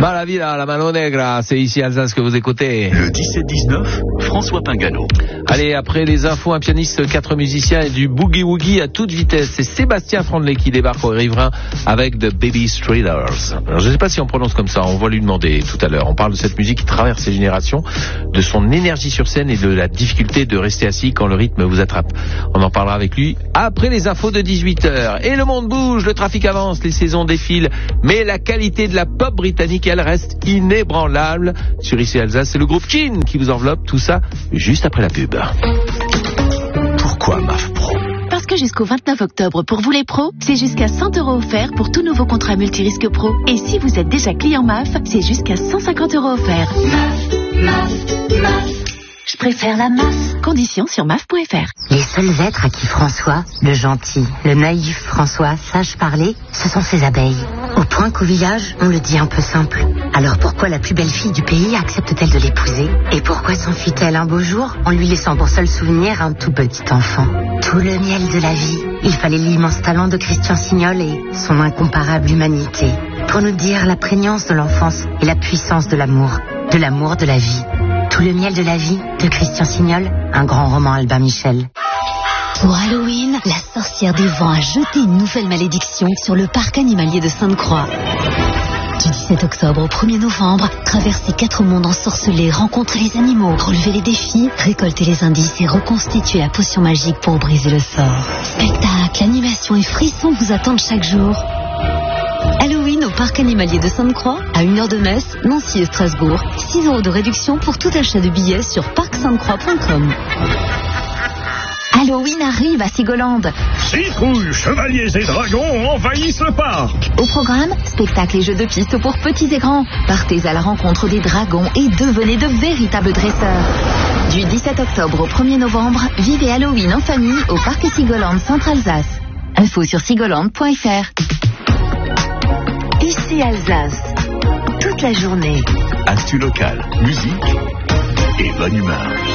Malavilla, la Mano Negra, c'est ici Alsace que vous écoutez. Le 17-19, François Pingano. Allez, après les infos, un pianiste, 4 musiciens et du boogie-woogie à toute vitesse. C'est Sébastien Frandelet qui débarque au Riverain avec The Baby Streeters. Alors, je ne sais pas si on prononce comme ça, on va lui demander tout à l'heure. On parle de cette musique qui traverse les générations, de son énergie sur scène et de la difficulté de rester assis quand le rythme vous attrape. On en parlera avec lui après les infos de 18h. Et le monde bouge, le trafic avance, les saisons défilent, mais la qualité de la pop britannique, elle reste inébranlable. Sur ICI Alsace, c'est le groupe Kin qui vous enveloppe, tout ça juste après la pub. Pourquoi MAF Pro ? Parce que jusqu'au 29 octobre, pour vous les pros, c'est jusqu'à 100 € offerts pour tout nouveau contrat multirisque pro. Et si vous êtes déjà client MAF, c'est jusqu'à 150 € offerts. MAF. Je préfère la MAF. Conditions sur MAF.fr. Les seuls êtres à qui François, le gentil, le naïf François, sache parler, ce sont ses abeilles. Au point qu'au village, on le dit un peu simple. Alors pourquoi la plus belle fille du pays accepte-t-elle de l'épouser ? Et pourquoi s'enfuit-elle un beau jour en lui laissant pour seul souvenir un tout petit enfant ? Tout le miel de la vie. Il fallait l'immense talent de Christian Signol et son incomparable humanité pour nous dire la prégnance de l'enfance et la puissance de l'amour de la vie. Tout le miel de la vie de Christian Signol, un grand roman Albin Michel. Pour Halloween, la sorcière des vents a jeté une nouvelle malédiction sur le parc animalier de Sainte-Croix. Du 17 octobre au 1er novembre, traversez 4 mondes ensorcelés, rencontrer les animaux, relever les défis, récolter les indices et reconstituer la potion magique pour briser le sort. Spectacles, animations et frissons vous attendent chaque jour. Halloween au parc animalier de Sainte-Croix, à 1h de Metz, Nancy et Strasbourg. 6 € de réduction pour tout achat de billets sur parcsainte-croix.com. Halloween arrive à Sigoland. Citrouilles, chevaliers et dragons envahissent le parc. Au programme, spectacles et jeux de piste pour petits et grands. Partez à la rencontre des dragons et devenez de véritables dresseurs. Du 17 octobre au 1er novembre, vivez Halloween en famille au parc Sigoland Centre-Alsace. Info sur sigoland.fr. Ici Alsace. Toute la journée. Actu local, musique et bonne humeur.